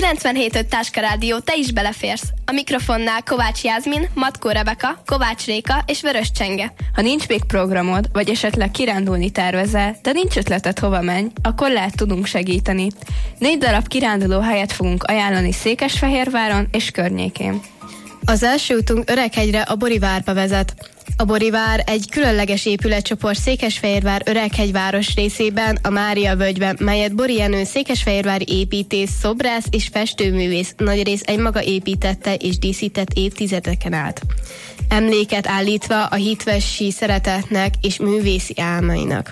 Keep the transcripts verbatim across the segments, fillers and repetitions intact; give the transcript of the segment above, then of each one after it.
kilencvenhét öt Táska Rádió, te is beleférsz. A mikrofonnál Kovács Jászmin, Matkó Rebeka, Kovács Réka és Vörös Csenge. Ha nincs még programod, vagy esetleg kirándulni tervezel, de nincs ötleted hova menj, akkor lehet tudunk segíteni. Négy darab kiránduló helyet fogunk ajánlani Székesfehérváron és környékén. Az első útunk Öreghegyre, a Borivárba vezet. A Borivár egy különleges épületcsoport Székesfehérvár Öreghegy város részében, a Mária völgyben, melyet Bori Jenő székesfehérvári építész, szobrász és festőművész nagyrészt egymaga építette és díszített évtizedeken át. Emléket állítva a hitvesi szeretetnek és művészi álmainak.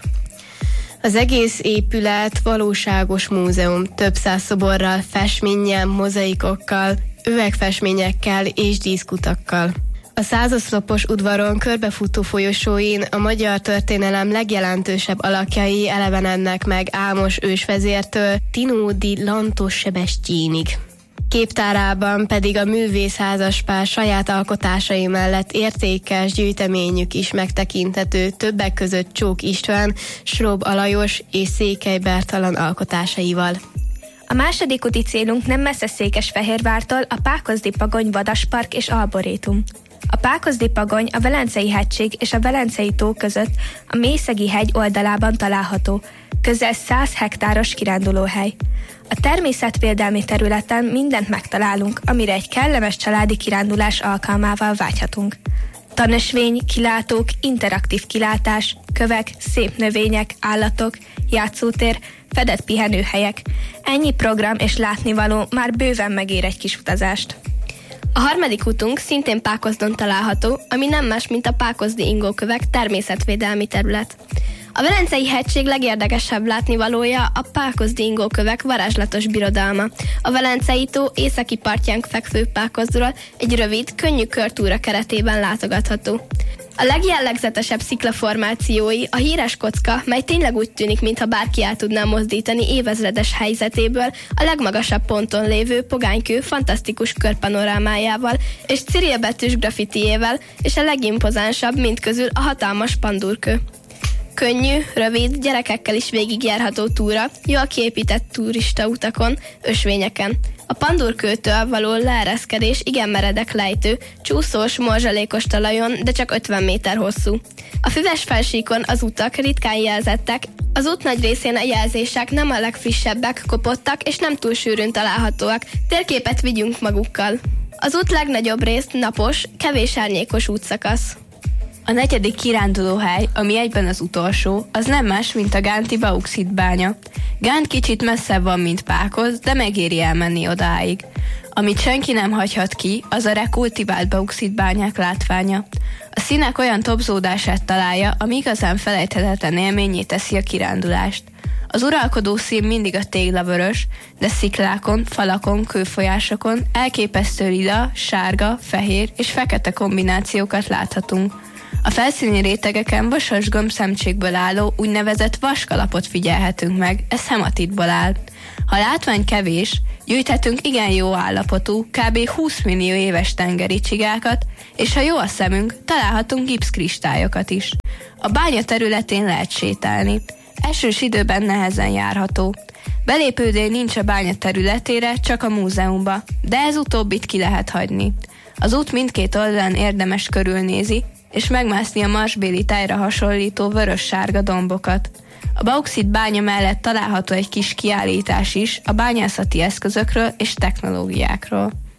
Az egész épület valóságos múzeum, több száz szoborral, festménnyel, mozaikokkal, üvegfestményekkel és díszkutakkal. A százoszlopos udvaron körbefutó folyosóin a magyar történelem legjelentősebb alakjai elevenednek meg Ámos ősvezértől Tinódi Lantos Sebestyénig. Képtárában pedig a művész házaspár saját alkotásai mellett értékes gyűjteményük is megtekinthető, többek között Csók István, Srob Alajos és Székely Bertalan alkotásaival. A második úti célunk nem messze Székesfehérvártól a Pákozdi-Pagony Vadaspark és Arborétum. A Pákozdi-Pagony a Velencei-hegység és a Velencei-tó között a Mészegi-hegy oldalában található, közel száz hektáros kirándulóhely. A természetvédelmi területen mindent megtalálunk, amire egy kellemes családi kirándulás alkalmával vágyhatunk. Tanösvény, kilátók, interaktív kilátás, kövek, szép növények, állatok, játszótér, fedett pihenőhelyek. Ennyi program és látnivaló már bőven megér egy kis utazást. A harmadik útunk szintén Pákozdon található, ami nem más, mint a Pákozdi ingókövek természetvédelmi terület. A Velencei-hegység legérdekesebb látnivalója a Pákozdi ingókövek varázslatos birodalma. A Velencei-tó északi partján fekvő Pákozdról egy rövid, könnyű körtúra keretében látogatható. A legjellegzetesebb sziklaformációi a híres kocka, mely tényleg úgy tűnik, mintha bárki el tudná mozdítani évezredes helyzetéből, a legmagasabb ponton lévő pogánykő fantasztikus körpanorámájával és cirilbetűs graffitiével, és a legimpozánsabb mindközül a hatalmas pandúrkő. Könnyű, rövid, gyerekekkel is végigjárható túra, jól kiépített turistautakon, ösvényeken. A pandúrkőtől való leereszkedés igen meredek lejtő, csúszós, morzsalékos talajon, de csak ötven méter hosszú. A füves felsíkon az utak ritkán jelzettek, az út nagy részén a jelzések nem a legfrissebbek, kopottak és nem túl sűrűn találhatóak, térképet vigyünk magukkal. Az út legnagyobb rész napos, kevés árnyékos útszakasz. A negyedik kirándulóhely, ami egyben az utolsó, az nem más, mint a Gánti bauxitbánya. Gánt kicsit messzebb van, mint Pákoz, de megéri elmenni odáig. Amit senki nem hagyhat ki, az a rekultivált bauxitbányák látványa. A színek olyan tobzódását találja, ami igazán felejthetetlen élményé teszi a kirándulást. Az uralkodó szín mindig a téglavörös, de sziklákon, falakon, kőfolyásokon elképesztő lila, sárga, fehér és fekete kombinációkat láthatunk. A felszíni rétegeken vasas gömbszemcsékből álló úgynevezett vaskalapot figyelhetünk meg, ez hematitból áll. Ha látvány kevés, gyűjthetünk igen jó állapotú, kb. húsz millió éves tengeri csigákat, és ha jó a szemünk, találhatunk gipszkristályokat is. A bánya területén lehet sétálni. Esős időben nehezen járható. Belépődél nincs a bánya területére, csak a múzeumba, de ez utóbbit ki lehet hagyni. Az út mindkét oldalán érdemes körülnézi, és megmászni a marsbéli tájra hasonlító vörös-sárga dombokat. A bauxit bánya mellett található egy kis kiállítás is a bányászati eszközökről és technológiákról.